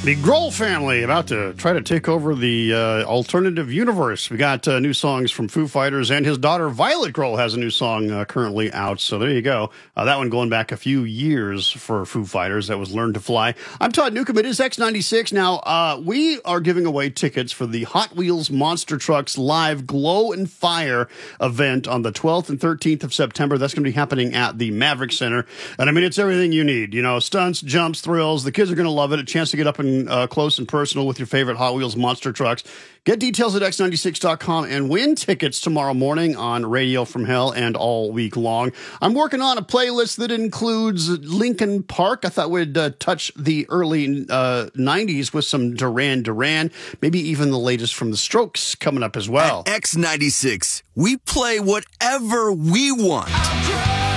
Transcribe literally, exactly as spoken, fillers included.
The Grohl family about to try to take over the uh, alternative universe. We got uh, new songs from Foo Fighters, and his daughter Violet Grohl has a new song uh, currently out. So there you go. Uh, that one going back a few years for Foo Fighters. That was Learn to Fly. I'm Todd Newcomb. It is X ninety-six. Now, uh, we are giving away tickets for the Hot Wheels Monster Trucks Live Glow and Fire event on the twelfth and thirteenth of September. That's going to be happening at the Maverick Center. And I mean, it's everything you need. You know, stunts, jumps, thrills. The kids are going to love it. A chance to get up and Uh, close and personal with your favorite Hot Wheels monster trucks. Get details at x ninety-six dot com and win tickets tomorrow morning on Radio from Hell and all week long. I'm working on a playlist that includes Linkin Park. I thought we'd uh, touch the early uh, nineties with some Duran Duran, maybe even the latest from the Strokes coming up as well. At X ninety-six, we play whatever we want.